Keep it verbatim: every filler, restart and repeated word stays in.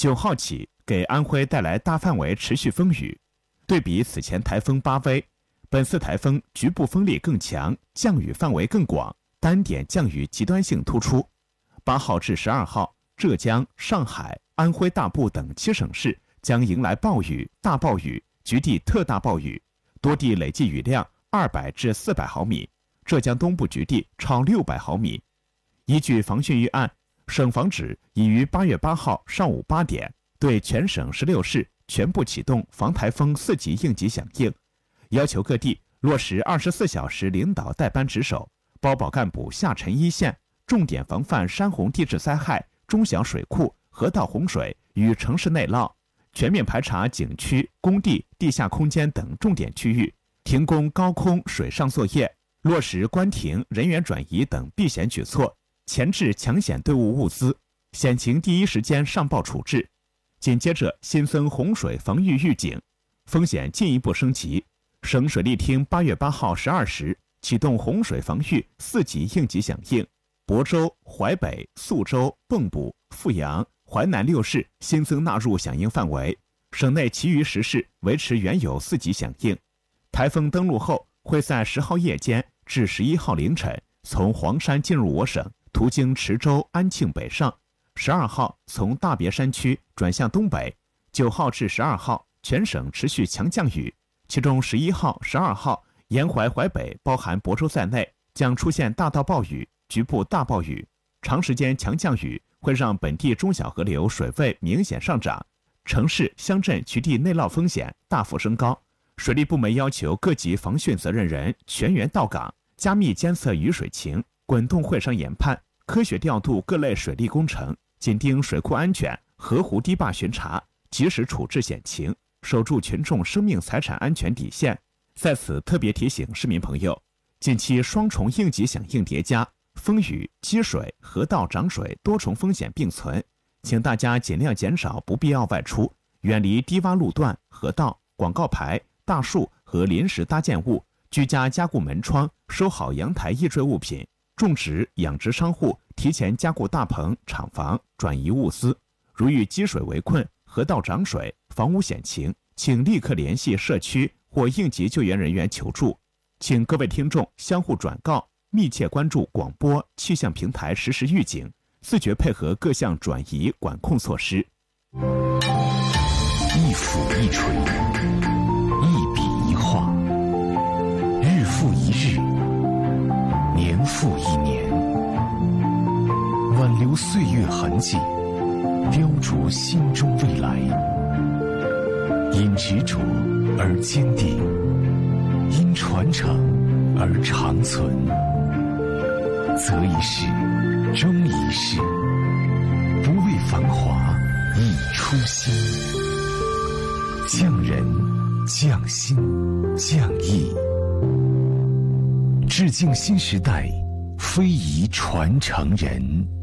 九号起给安徽带来大范围持续风雨。对比此前台风巴威，本次台风局部风力更强，降雨范围更广，单点降雨极端性突出。八号至十二号，浙江、上海、安徽大部等七省市将迎来暴雨、大暴雨、局地特大暴雨，多地累计雨量二百至四百毫米，浙江东部局地超六百毫米。依据防汛预案，省防指已于八月八号上午八点对全省十六市全部启动防台风四级应急响应，要求各地落实二十四小时领导带班值守，包保干部下沉一线，重点防范山洪地质灾害、中小水库、河道洪水与城市内涝，全面排查景区、工地、地下空间等重点区域，停工高空水上作业，落实关停、人员转移等避险举措，前置抢险队伍物资，险情第一时间上报处置。紧接着新增洪水防御预警，风险进一步升级。省水利厅八月八号十二时启动洪水防御四级应急响应，亳州、淮北、宿州、蚌埠、阜阳、淮南六市新增纳入响应范围，省内其余十市维持原有四级响应。台风登陆后，会在十号夜间至十一号凌晨从黄山进入我省，途经池州、安庆北上。十二号从大别山区转向东北，九号至十二号全省持续强降雨，其中十一号、十二号沿淮淮北包含亳州在内将出现大到暴雨、局部大暴雨。长时间强降雨会让本地中小河流水位明显上涨，城市、乡镇局地内涝风险大幅升高。水利部门要求各级防汛责任人全员到岗，加密监测雨水情，滚动会商研判，科学调度各类水利工程，紧盯水库安全，河湖堤坝巡查，及时处置险情，守住群众生命财产安全底线。在此特别提醒市民朋友，近期双重应急响应叠加，风雨、积水、河道涨水多重风险并存，请大家尽量减少不必要外出，远离低洼路段、河道、广告牌、大树和临时搭建物，居家加固门窗，收好阳台易坠物品。种植、养殖商户提前加固大棚、厂房，转移物资。如遇积水围困、河道涨水、房屋险情，请立刻联系社区或应急救援人员求助。请各位听众相互转告，密切关注广播、气象平台实时预警，自觉配合各项转移管控措施。 一俯一垂，一笔一画，日复一日，年复一年，挽留岁月痕迹，雕琢心中未来。因执着而坚定，因传承而长存。择一事，终一事，不为繁华，以初心。匠人，匠心，匠艺。致敬新时代非遗传承人。